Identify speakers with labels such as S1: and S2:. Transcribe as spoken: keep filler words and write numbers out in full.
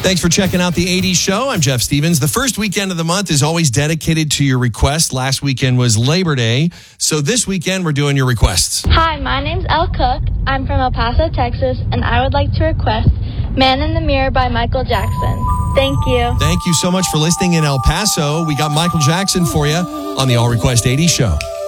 S1: Thanks for checking out the eighties show. I'm Jeff Stevens. The first weekend of the month is always dedicated to your request. Last weekend was Labor Day, so this weekend we're doing your requests.
S2: Hi, my name's Elle Cook. I'm from El Paso, Texas, and I would like to request Man in the Mirror by Michael Jackson. Thank you.
S1: Thank you so much for listening in El Paso. We got Michael Jackson for you on the All Request eighties show.